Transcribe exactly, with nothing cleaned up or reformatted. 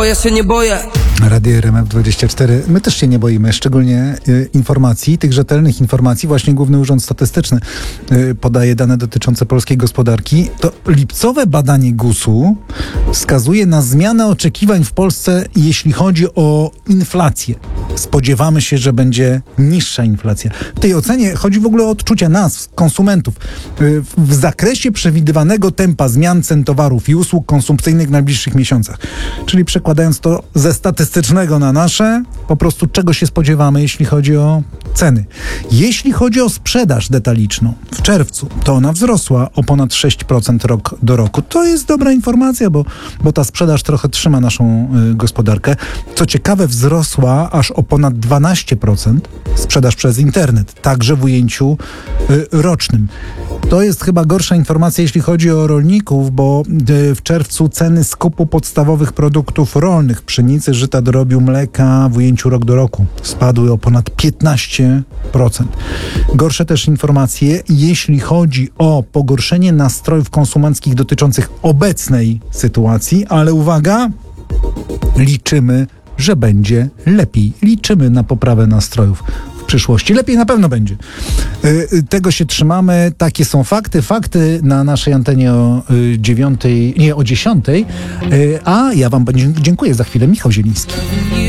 Ja się nie boję. Radio R M F dwadzieścia cztery. My też się nie boimy, szczególnie y, informacji, tych rzetelnych informacji. Właśnie Główny Urząd Statystyczny y, podaje dane dotyczące polskiej gospodarki. To lipcowe badanie gusu wskazuje na zmianę oczekiwań w Polsce, jeśli chodzi o inflację. Spodziewamy się, że będzie niższa inflacja. W tej ocenie chodzi w ogóle o odczucia nas, konsumentów, y, w zakresie przewidywanego tempa zmian cen towarów i usług konsumpcyjnych w najbliższych miesiącach. Czyli przekładając to ze statystycznego na nasze, po prostu czego się spodziewamy, jeśli chodzi o ceny. Jeśli chodzi o sprzedaż detaliczną, w czerwcu to ona wzrosła o ponad sześć procent rok do roku. To jest dobra informacja, bo, bo ta sprzedaż trochę trzyma naszą y, gospodarkę. Co ciekawe, wzrosła aż o ponad dwanaście procent sprzedaż przez internet, także w ujęciu y, rocznym. To jest chyba gorsza informacja, jeśli chodzi o rolników, bo y, w czerwcu ceny skupu podstawowych produktów rolnych, pszenicy, żyta, drobiu, mleka w ujęciu rok do roku spadły o ponad piętnaście procent. Gorsze też informacje, jeśli chodzi o pogorszenie nastrojów konsumenckich dotyczących obecnej sytuacji, ale uwaga, liczymy, że będzie lepiej. Liczymy na poprawę nastrojów w przyszłości. Lepiej na pewno będzie. Yy, tego się trzymamy. Takie są fakty. Fakty na naszej antenie o yy, dziewiątej, nie, o dziesiątej. Yy, a ja wam dziękuję za chwilę. Michał Zieliński.